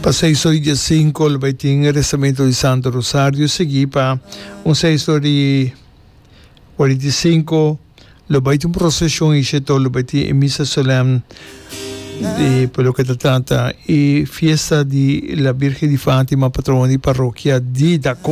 6 horas y 5 lo vai ter restamento di Santo Rosario, seguì pa un 6 horas y 45 lo vai ter procesión y todo lo vai ter misa solemne di quello che tratta e fiesta di la Virgen di Fatima, patrona di parrocchia di da